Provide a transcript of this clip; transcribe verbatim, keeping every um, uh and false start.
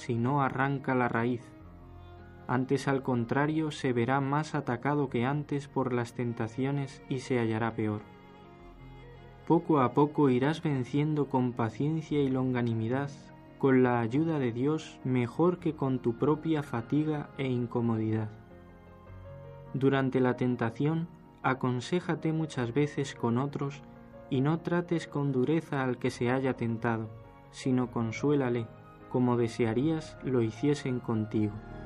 si no arranca la raíz. Antes, al contrario, se verá más atacado que antes por las tentaciones y se hallará peor. Poco a poco irás venciendo con paciencia y longanimidad, con la ayuda de Dios, mejor que con tu propia fatiga e incomodidad. Durante la tentación, aconséjate muchas veces con otros y no trates con dureza al que se haya tentado, sino consuélale, como desearías lo hiciesen contigo.